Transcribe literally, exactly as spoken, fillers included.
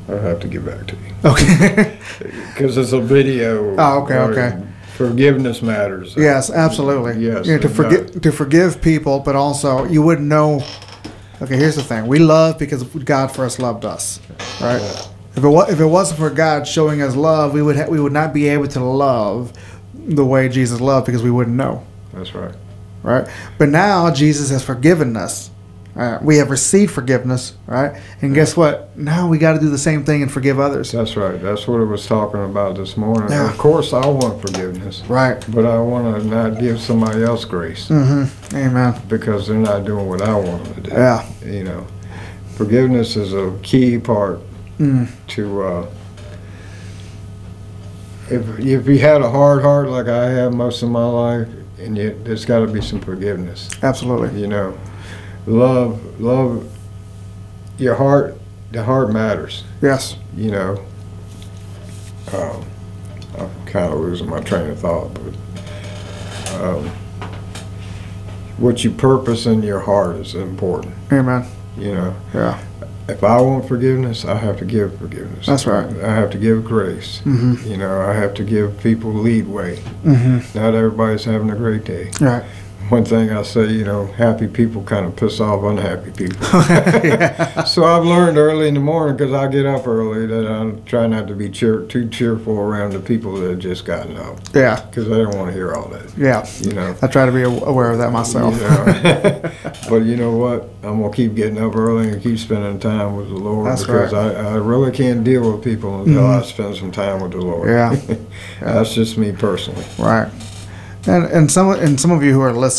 I'll have to get back to you. Okay. Because it's a video. Oh, okay, uh, okay. Forgiveness matters. Yes, absolutely. Yes. You know, to it forgive does. to forgive people, but also you wouldn't know. Okay, here's the thing: we love because God first loved us, right? Yeah. If it was, if it wasn't for God showing us love, we would ha- we would not be able to love the way Jesus loved because we wouldn't know, That's right. right? But now Jesus has forgiven us. Uh, we have received forgiveness, right? And guess what? Now we got to do the same thing and forgive others. That's right. That's what I was talking about this morning. Yeah. Of course, I want forgiveness, Right. but I want to not give somebody else grace Mm-hmm. Amen. because they're not doing what I want them to do. Yeah. You know, forgiveness is a key part Mm. to. Uh, if if you had a hard heart like I have most of my life, and yet there's got to be some forgiveness. Absolutely. You know, love, love. Your heart, the heart matters. Yes. You know, um, I'm kind of losing my train of thought, but um, what you purpose in your heart is important. Amen. You know, Yeah. if I want forgiveness, I have to give forgiveness. That's right. I have to give grace. Mm-hmm. You know, I have to give people leadway. Mm-hmm. Not everybody's having a great day. Right. One thing I say, you know, happy people kind of piss off unhappy people. Yeah. So I've learned early in the morning, because I get up early, that I try not to be cheer- too cheerful around the people that have just gotten up, Yeah. because I don't want to hear all that. Yeah. You know. I try to be aware of that myself. You know. But you know what? I'm gonna keep getting up early and keep spending time with the Lord. That's because right. I, I really can't deal with people until Mhm. I spend some time with the Lord. Yeah. That's just me personally. Right. And and some and some of you who are listening.